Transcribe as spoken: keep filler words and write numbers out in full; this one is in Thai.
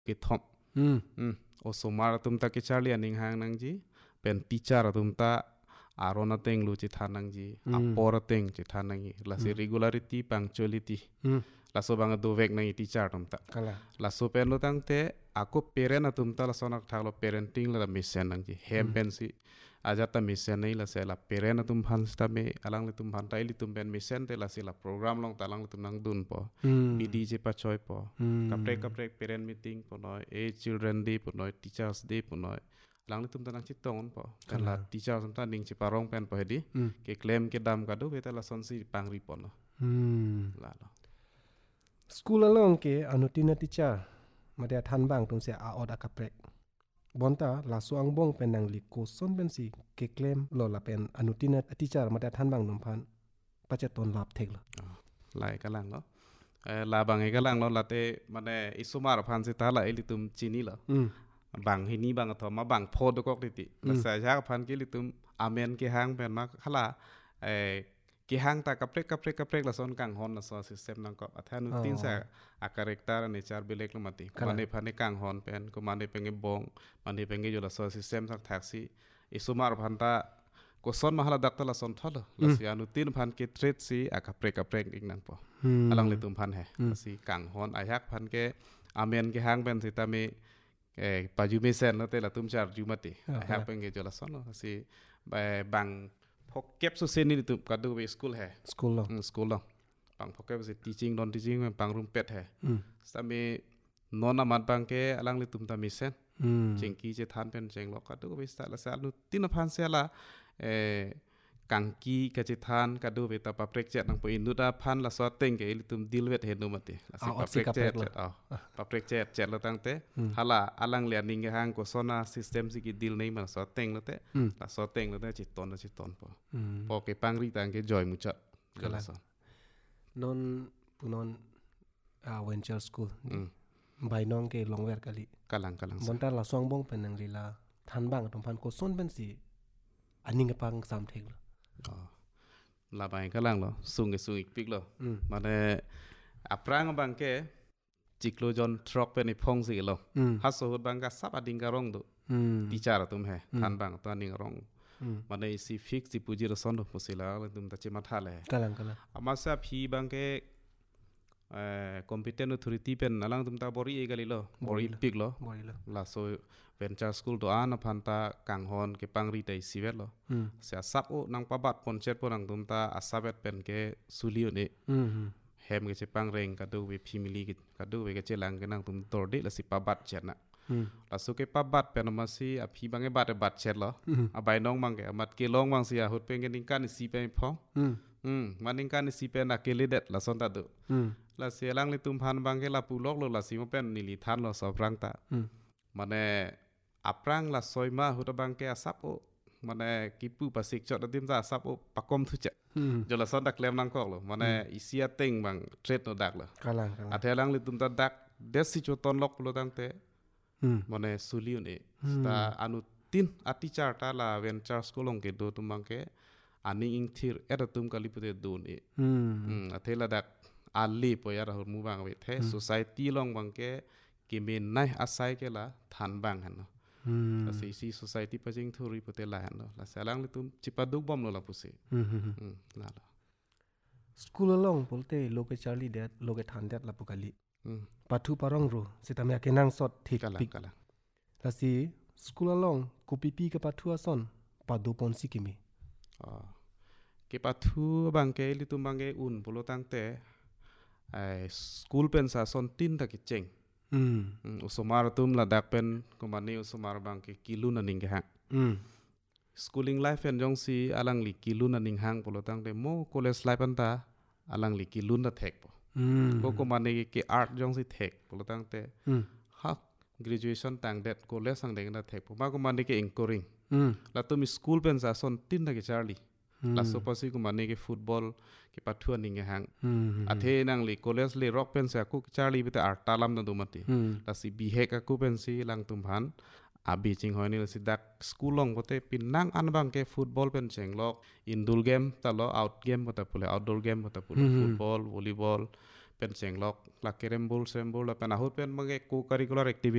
กิทอมอืมอืมโอสมาร์ตุมตากิชาลีอันนิงหางนังจีเป็นทีชาร์ตุมตาอารอนเต็งลูจิทานังจีอัปปอร์เต็งจิทานังจีลาสิ regularity punctuality ลาสุบังดูเวกนังทีชาร์ตุมตาลาสุเป็นลูตังเตอะกูเปเรนตุมตาลาสนักทางลูเปเรนติ้งลามิสเซนนังจีเฮมเป็นสิอาจจะมิสเซนนี่ลาเซลาเปเรนตุมพันสตามีอลังลิตุมพันไตลิตุมเป็นมิสเซนเตลาสิลาโปรแกรมลงตาลังลิตุมนังดุนปอบีดีเจปัจจัยปอกับเรกกับเรกเปเรนมีติ้งปอน้อยเอชิลเรนดีปอน้อยทีชาร์สดีปอน้อยลังลิตุมตานังจิตตงปอแต่ละทีชาร์สตันดิงจิปารองเป็นปอเฮดีเกเคลมเกดัมกัดูเวทละสอนสิปังรีปอนละลาลสกูลลองเกอนุตินติชามาเดียทันบางตุนเสียอาอดากับเรกบอนตาลาสวงบงเป็นนางลิโกซอนเป็นสิเกเคลมโลลาเป็นอนุตินติชามาเดียทันบางนุมพันปัจจตันลาบเทกละลายกำลังเนาะลาบางไงกำลังเนาะลาเตมันเออิสุมาร์พันสิตาละเอลิตุมจีนี่ละบางที่นี่บางก็ทอมาบางโพดก็ติดแล้วสายชาพันกิลิตุมอเมนเกหังเป็นมาขลาเอเกหังตากระเปรกกระเปรกกระเปรกละส่วนกลางฮอนละส่วนสิสเต็มนั่งก็อัธนุตินเสกอาการเรกตาร์ในจาร์บิเล็กลงมาตีมันในพันในกลางฮอนเป็นก็มันในเป็นเงบงมันในเป็นเงยอยู่ละส่วนสิสเต็มสักแท็กซี่อิสุมาร์พันตาก็ส่วนมาหาดักตาละส่วนทอดละสิอนุตินพันกิเทรดซีอากระเปรกกระเปรกอีกนั่งพออลังเลยตุมพันแห่ละสิกลางฮอนอายักพันเกอเมนเกหังเป็นสิตามีเออปัจจุบันเซนแล้วแต่ละตุ่มชาร์จูมาตีแฮปเป็นเกจละส่วนเนาะสิบางพกเก็บสุเซนนี่ตุ่มก็ดูไปสกูลแฮสกูลล่ะสกูลล่ะบางพกเก็บสิทีจิงดอนทีจิงมันบางรูมเป็ดแฮสามีนอนอามันบางเกอลังเลยตุ่มตามีเซนเจงกี้จะทานเป็นเจงล็อกก็ดูไปสละสละตินพันเสียละเออกังกีก็จะทานก็ดูไปแต่ปะเปรกเจ็ดนังไปอินดูดาพันละสอดเต็งเกลิตุมดิลเวทเห็นดูมาตีละสิปะเปรกเจ็ดเอาปะเปรกเจ็ดเจ็ดละตั้งเตฮัลละอลังเลียนิงหางก็สนาซิสเต็มสิกิดิลนี่มันสอดเต็งละเตละสอดเต็งละเตจิตตอนละจิตตอนพอพอเก็บปังรีตังเกจอยมุจัดก็ละสอนนอนปุนอนอ่าเวนเจอร์สคูลใบน้องเกลองเวรกะลิกำลังกำลังบนตาละซองบงเป็นนังลีลาทันบ้างตรงพันก็ส้นเป็นสีอันนี้ก็ปังสามเทกละอ๋อลาบายกำลังเหรอสูงกับสูงอีกปีกเหรอมาเนอัปรางบางแกจิกโลจอนทรอกเป็นในพงสิเหรอฮัสโซดบางก็ซับอดิงการองดูตีจาระตุ้มเหทันบางตัวนิ่งรองมาในซีฟิกซีปูจิรสอนดูมุสิลาเลยตุ้มตัดเจมาท่าเลยกำลังกำลังอามาซาพีบางแกเอ่อคอมพิวเตอร์นอทริตี้เป็นนั่งตุ้มตาบริเอกลิเหรอบริปีกเหรอบริเหรอลาโซเวนเจอร์สคูลตัวอันพันตากังฮอนเก็บปังรีไตซีเวลเหรอเสียซับโอนังปะบัดปนเช็ดปนังตุ้มตาอาซาเวตเป็นเกสุลิโอเนเฮมเกเจปังเร่งกัดูเวพิมิลีกิกัดูเวเกเจลังกันนังตุ้มตัวเด็กละสิปะบัดเช็ดนะลาสุเกปะบัดเป็นมาสิอภิบังเกบัดบัดเช็ดเหรออาใบน้องบังเกอามัดเกลองบังสิอาหุดเป็นกันนิกันสิเป็นพองอืมมันนิกันสิเป็นนักเกลิเด็ดละสนตาดูละเสียลังลิตุ้มพันบังเกลาปูลอกละสิมาเป็นนิลิทันละสอบรังตามันเออัปรังละซอยมาหุดบังเกอซับโอมันเอกิปูปัสิกจอดติมซาซับโอปักคอมทุจักจละสอนดักเลมนังกอกเลยมันเออิเสียเต็งบังเทรดโนดักเลยอัธลังลิตุ้มตาดักเดสิจตอนล็อกโลตังเตมันเอสุลิอุนเอตาอนุตินอติจาร์ตาลาเวนจาร์สโกลงเกดูตุมังเกอันนี้อิงทีร์เอรตุมกาลิปุเตดูนเออัธละดักอัลลีปอยาร์หุ่นมูบังเวทเฮสุสัยตีลองบังเกกิเมนไนอาศัยเกล่าทันบังหันเนาะละสิสิ society ปัจจิงทุรีพุทธลายหันเนาะละเสลังลิตุมจิปัดดุบอมโนละพุสิละละสกูลลองพุลเตโลเกชาลีเดดโลเกทันเดดละปุกาลิปัทุปารองรูสิตามยาเกนังสดทิกปิกละสิสกูลลองกูปิปีกับปัทุอาซอนปัดูปอนสิกิมีอ๋อเกปัทุบังเกลิตุมบังเกอุนปุโลตังเตไอสกูลเป็นสาซอนตินตะกิเจงอุสมาร์ตุมละดักเป็นกุมันนี่อุสมาร์บังเกกิลุนันนิงเกหังสกูลิ่งไลฟ์เป็นจงซีอลังลิกิลุนันนิงหังปุโลตังเตโมโคเลสไลฟ์ปันตาอลังลิกิลุนนัทเทกปก็กุมันนี่เกอาร์ตจงซีเทกปุโลตังเตฮัก graduation ต่างเด็ดโคเลสสังเด็กนัทเทกปุมากุมันนี่เกอิงโกริงแล้วตัวมีสกูลเป็นสาซอนตินตะกิชาร์ลีละสุภาษิกุมันนี่เกฟุตบอลเกปัทวนนิงหังอาเทนังลีโคเลสลีร็อกเป็นเสียกุชาลีไปแต่อาร์ตาลัมนั่นดูมาตีละสิบีเฮกกูเป็นสิลังตุมพันอาบีจิงหอยนี่ละสิดักสกูลลงก็เตปินนังอันบังเกฟุตบอลเป็นเชิงล็อกอินดูลเกมตลอดเอาท์เกมก็แต่พูดเลยเอาท์ดอร์เกมก็แต่พูดฟุตบอลวอลเลย์บอลเป็นเชิงล็อกลักเกมบอลเซมบอลแล้วเป็นอาหุดเป็นมังเกกูคาริคูลัรแอคทิวิ